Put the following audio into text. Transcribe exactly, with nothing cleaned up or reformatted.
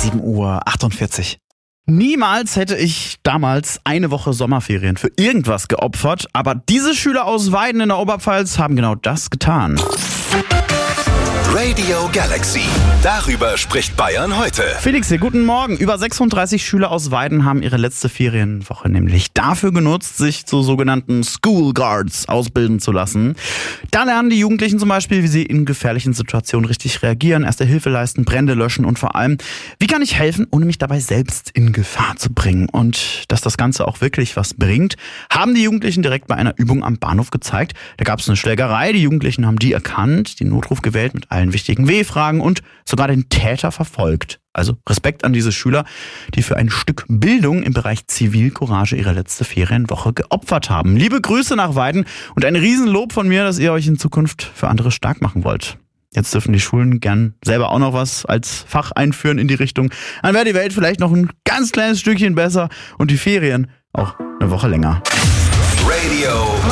sieben Uhr achtundvierzig. Niemals hätte ich damals eine Woche Sommerferien für irgendwas geopfert, aber diese Schüler aus Weiden in der Oberpfalz haben genau das getan. Radio Galaxy. Darüber spricht Bayern heute. Felix hier, guten Morgen. Über sechsunddreißig Schüler aus Weiden haben ihre letzte Ferienwoche nämlich dafür genutzt, sich zu sogenannten School Guards ausbilden zu lassen. Da lernen die Jugendlichen zum Beispiel, wie sie in gefährlichen Situationen richtig reagieren, erste Hilfe leisten, Brände löschen und vor allem, wie kann ich helfen, ohne mich dabei selbst in Gefahr zu bringen. Und dass das Ganze auch wirklich was bringt, haben die Jugendlichen direkt bei einer Übung am Bahnhof gezeigt. Da gab es eine Schlägerei, die Jugendlichen haben die erkannt, den Notruf gewählt mit allen wichtigen W-Fragen und sogar den Täter verfolgt. Also Respekt an diese Schüler, die für ein Stück Bildung im Bereich Zivilcourage ihre letzte Ferienwoche geopfert haben. Liebe Grüße nach Weiden und ein Riesenlob von mir, dass ihr euch in Zukunft für andere stark machen wollt. Jetzt dürfen die Schulen gern selber auch noch was als Fach einführen in die Richtung. Dann wäre die Welt vielleicht noch ein ganz kleines Stückchen besser und die Ferien auch eine Woche länger. Radio